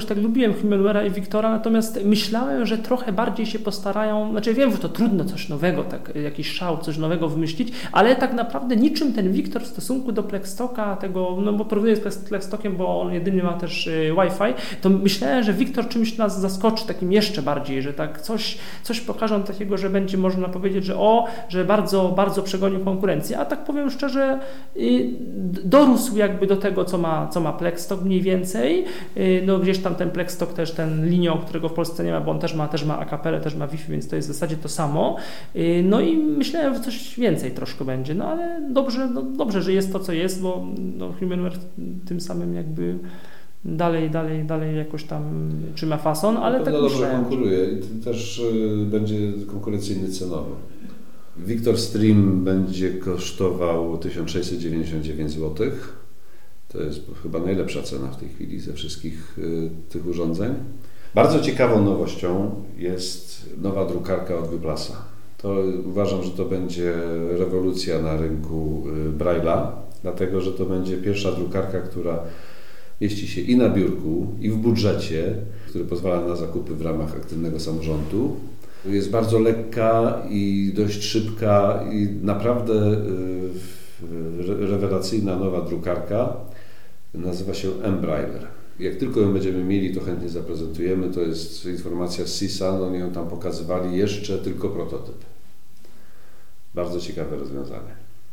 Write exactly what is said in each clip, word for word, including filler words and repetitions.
tak lubiłem Himmelwera i Wiktora, natomiast myślałem, że trochę bardziej się postarają, znaczy wiem, że to trudno coś nowego, tak, jakiś szał, coś nowego wymyślić, ale tak naprawdę niczym ten Wiktor w stosunku do Plexstocka, tego, no bo porównuję z Plexstockiem, bo on jedynie ma też y, Wi-Fi, to myślałem, że Wiktor czymś nas zaskoczy, takim jeszcze bardziej, że tak coś, coś pokażą takiego, że będzie można powiedzieć, że o, że bardzo, bardzo przegonił konkurencję, a tak powiem szczerze, y, dorósł jakby do tego, co ma, co ma Plexstock mniej więcej. No gdzieś tam ten Plexstock też, ten Linio, którego w Polsce nie ma, bo on też ma, też ma akapelę, też ma Wi-Fi, więc to jest w zasadzie to samo. No i myślałem, że coś więcej troszkę będzie, no ale dobrze, no dobrze, że jest to, co jest, bo no, Himmelware tym samym jakby dalej, dalej, dalej jakoś tam trzyma fason, ale tak dobrze myślałem, konkuruje i też y, będzie konkurencyjny cenowo. Victor Stream będzie kosztował tysiąc sześćset dziewięćdziesiąt dziewięć złotych. To jest chyba najlepsza cena w tej chwili ze wszystkich y, tych urządzeń. Bardzo ciekawą nowością jest nowa drukarka od Wyplasa. To uważam, że to będzie rewolucja na rynku y, Braille'a, dlatego że to będzie pierwsza drukarka, która mieści się i na biurku, i w budżecie, który pozwala na zakupy w ramach aktywnego samorządu. Jest bardzo lekka i dość szybka i naprawdę y, rewelacyjna nowa drukarka. Nazywa się M-Brailler. Jak tylko ją będziemy mieli, to chętnie zaprezentujemy. To jest informacja z CISA, oni ją tam pokazywali, jeszcze tylko prototyp. Bardzo ciekawe rozwiązanie.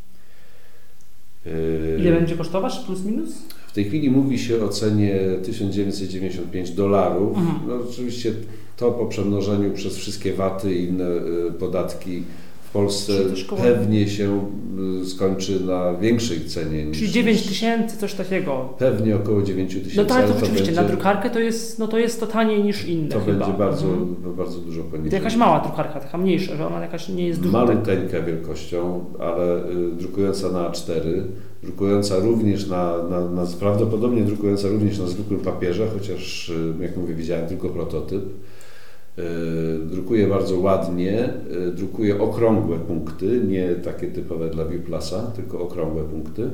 Ile będzie kosztować, plus minus? W tej chwili mówi się o cenie tysiąc dziewięćset dziewięćdziesiąt pięć dolarów. Mhm. No oczywiście to po przemnożeniu przez wszystkie waty i inne podatki w Polsce pewnie się skończy na większej cenie niż... Czyli dziewięć tysięcy, coś takiego. Pewnie około dziewięć tysięcy. No tak, to oczywiście, będzie, na drukarkę to jest, no to jest to taniej niż inne To chyba. będzie bardzo, mhm. bardzo dużo poniżej. To jakaś mała drukarka, taka mniejsza, że ona jakaś nie jest duża. Maluteńka wielkością, ale y, drukująca na A cztery, drukująca również na, na, na, prawdopodobnie drukująca również na zwykłym papierze, chociaż y, jak mówię, widziałem tylko prototyp. Drukuje bardzo ładnie, drukuje okrągłe punkty, nie takie typowe dla Viewplasa, tylko okrągłe punkty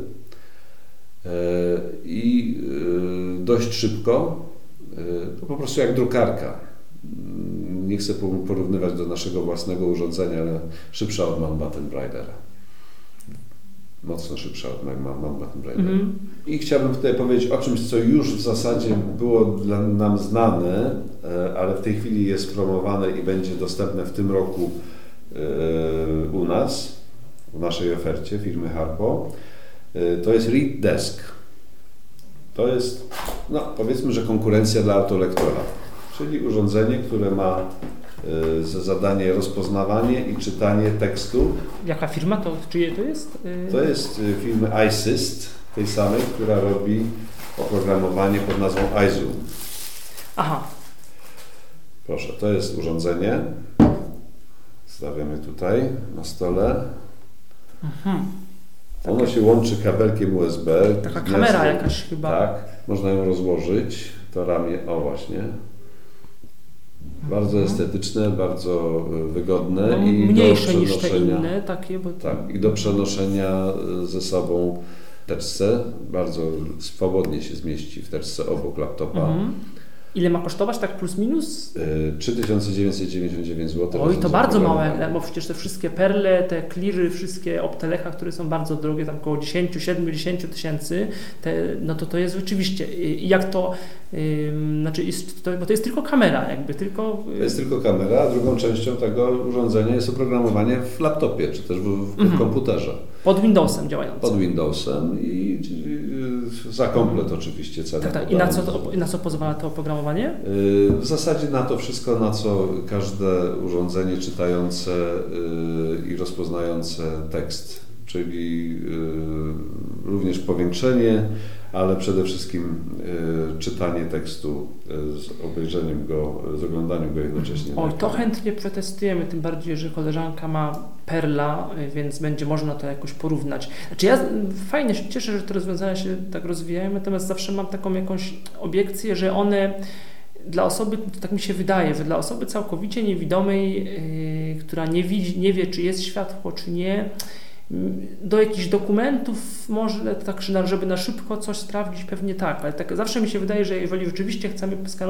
i dość szybko, to po prostu jak drukarka. Nie chcę porównywać do naszego własnego urządzenia, ale szybsza od Mountbatten Braillera. Mocno szybsza od Mountbatten Braillera. Mm-hmm. I chciałbym tutaj powiedzieć o czymś, co już w zasadzie było dla nam znane, ale w tej chwili jest promowane i będzie dostępne w tym roku u nas, w naszej ofercie firmy Harpo. To jest Read Desk. To jest, no powiedzmy, że konkurencja dla autolektora, czyli urządzenie, które ma za zadanie rozpoznawanie i czytanie tekstu. Jaka firma to? Czyje to jest? To jest firmy iSyst, tej samej, która robi oprogramowanie pod nazwą iZoom. Aha. Proszę, to jest urządzenie. Stawiamy tutaj na stole. Mhm. Ono się łączy kabelkiem U S B. Taka kamera jakaś chyba. Tak, można ją rozłożyć. To ramię, o właśnie. Bardzo estetyczne, bardzo wygodne no, i mniejsze do niż te inne takie, bo... Tak, i do przenoszenia ze sobą w teczce. Bardzo swobodnie się zmieści w teczce obok laptopa. Mhm. Ile ma kosztować, tak plus minus? trzy tysiące dziewięćset dziewięćdziesiąt dziewięć złotych. Oj, to bardzo małe, bo przecież te wszystkie perle, te cleary, wszystkie Optelecha, które są bardzo drogie, tam około dziesięć, siedem, dziesięć tysięcy, te, no to to jest rzeczywiście, i jak to, yy, znaczy, jest, to, bo to jest tylko kamera, jakby tylko... Yy... To jest tylko kamera, a drugą częścią tego urządzenia jest oprogramowanie w laptopie, czy też w, w mm-hmm. komputerze. Pod Windowsem działającym. Pod Windowsem i, i za komplet oczywiście cena. Tak, tak. I na co, to, na co pozwala to oprogramowanie? W zasadzie na to wszystko, na co każde urządzenie czytające i rozpoznające tekst, czyli również powiększenie, ale przede wszystkim czytanie tekstu z obejrzeniem go, z oglądaniem go jednocześnie. Oj, to chętnie przetestujemy, tym bardziej, że koleżanka ma Perla, więc będzie można to jakoś porównać. Znaczy ja fajnie się cieszę, że te rozwiązania się tak rozwijają, natomiast zawsze mam taką jakąś obiekcję, że one dla osoby, tak mi się wydaje, że dla osoby całkowicie niewidomej, yy, która nie widzi, nie wie, czy jest światło, czy nie, do jakichś dokumentów może tak, żeby na szybko coś sprawdzić, pewnie tak, ale tak zawsze mi się wydaje, że jeżeli rzeczywiście chcemy skanować